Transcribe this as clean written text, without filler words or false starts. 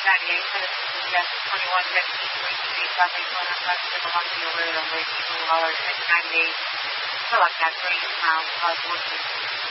Yes, 2115 Green Street, Southeast 105 to the Longview Road on Lake Waller, 698. Select that 3 pounds, 14.